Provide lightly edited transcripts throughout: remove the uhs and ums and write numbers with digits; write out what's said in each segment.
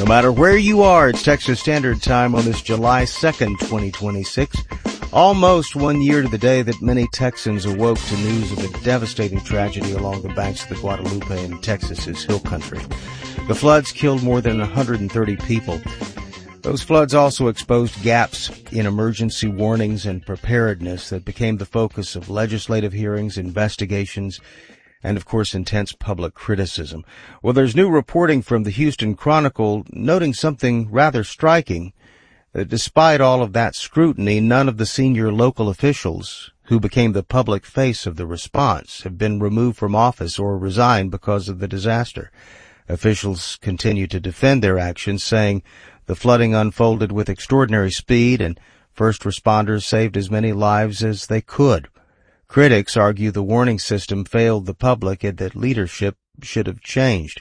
No matter where you are, it's Texas Standard Time on this July 2nd, 2026. Almost 1 year to the day that many Texans awoke to news of a devastating tragedy along the banks of the Guadalupe in Texas's hill country. The floods killed more than 130 people. Those floods also exposed gaps in emergency warnings and preparedness that became the focus of legislative hearings, investigations, and, of course, intense public criticism. Well, there's new reporting from the Houston Chronicle noting something rather striking. That despite all of that scrutiny, none of the senior local officials who became the public face of the response have been removed from office or resigned because of the disaster. Officials continue to defend their actions, saying the flooding unfolded with extraordinary speed and first responders saved as many lives as they could. Critics argue the warning system failed the public and that leadership should have changed.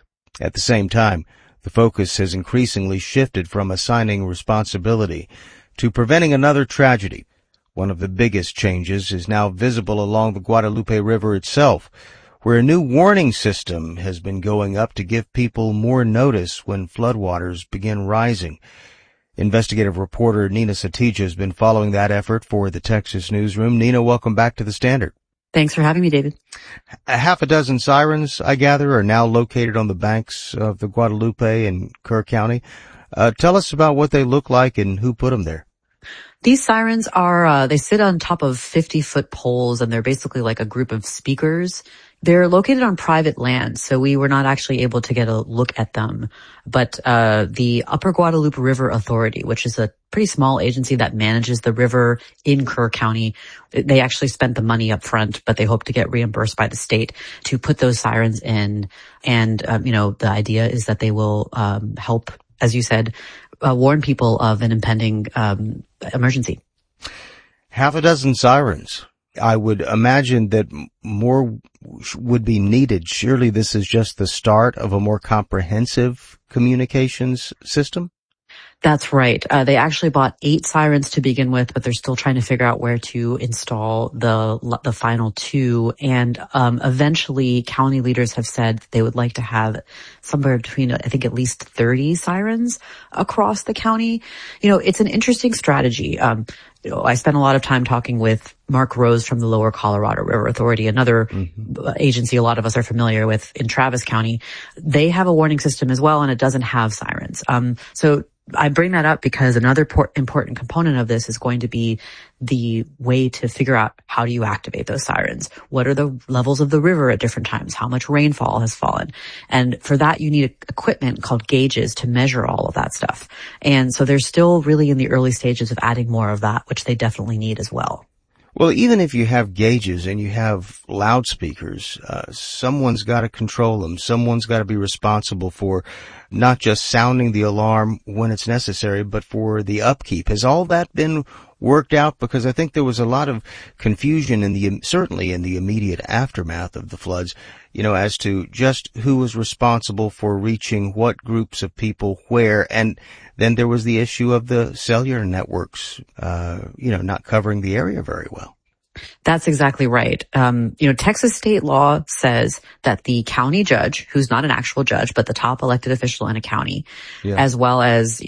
At the same time, the focus has increasingly shifted from assigning responsibility to preventing another tragedy. One of the biggest changes is now visible along the Guadalupe River itself, where a new warning system has been going up to give people more notice when floodwaters begin rising. Investigative reporter Nina Satija has been following that effort for the Texas Newsroom. Nina, welcome back to the Standard. Thanks for having me, David. A half a dozen sirens, I gather, are now located on the banks of the Guadalupe in Kerr County. Tell us about what they look like and who put them there. These sirens are, they sit on top of 50-foot poles, and they're basically like a group of speakers. They're located on private land, so we were not actually able to get a look at them. But the Upper Guadalupe River Authority, which is a pretty small agency that manages the river in Kerr County, they actually spent the money up front, but they hope to get reimbursed by the state to put those sirens in. And, the idea is that they will help, as you said, warn people of an impending emergency. Half a dozen sirens. I would imagine that more would be needed. Surely this is just the start of a more comprehensive communications system? That's right. They actually bought 8 sirens to begin with, but they're still trying to figure out where to install the final 2. And eventually, county leaders have said they would like to have somewhere between, I think, at least 30 sirens across the county. It's an interesting strategy. I spent a lot of time talking with Mark Rose from the Lower Colorado River Authority, another agency a lot of us are familiar with in Travis County. They have a warning system as well, and it doesn't have sirens. So I bring that up because another important component of this is going to be the way to figure out how do you activate those sirens? What are the levels of the river at different times? How much rainfall has fallen? And for that, you need equipment called gauges to measure all of that stuff. And so they're still really in the early stages of adding more of that, which they definitely need as well. Well, even if you have gauges and you have loudspeakers, someone's got to control them. Someone's got to be responsible for not just sounding the alarm when it's necessary, but for the upkeep. Has all that been worked out? Because I think there was a lot of confusion certainly in the immediate aftermath of the floods, as to just who was responsible for reaching what groups of people where. And then there was the issue of the cellular networks, not covering the area very well. That's exactly right. Texas state law says that the county judge, who's not an actual judge, but the top elected official in a county, as well as,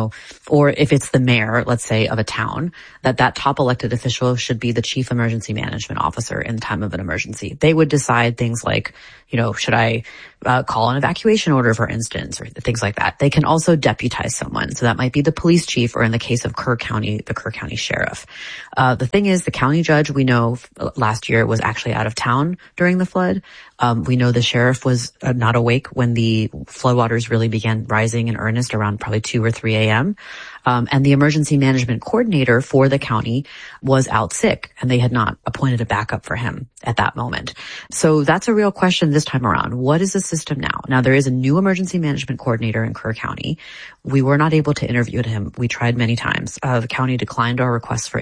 or if it's the mayor, let's say, of a town, that top elected official should be the chief emergency management officer in time of an emergency. They would decide things like, should I call an evacuation order, for instance, or things like that. They can also deputize someone. So that might be the police chief, or in the case of Kerr County, the Kerr County sheriff. The thing is, the county judge, we know last year was actually out of town during the flood. We know the sheriff was not awake when the floodwaters really began rising in earnest around probably 2 or 3 a.m. And the emergency management coordinator for the county was out sick, and they had not appointed a backup for him at that moment. So that's a real question this time around. What is the system now? Now, there is a new emergency management coordinator in Kerr County. We were not able to interview him. We tried many times. The county declined our requests for